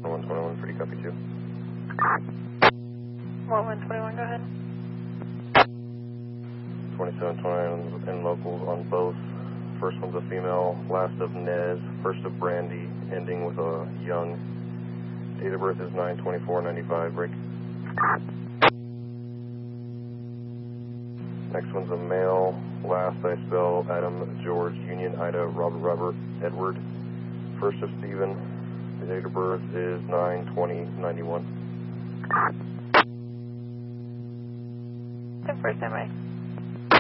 121, pretty copy too. 121, go ahead. 2729 and locals on both. First one's a female, last of Nez, first of Brandy, ending with a young. Date of birth is 9/24/95, break. Next one's a male, last I spell Adam, George, Union, Ida, Robert, Edward, first of Stephen. The date of birth is 9/20/91. The first time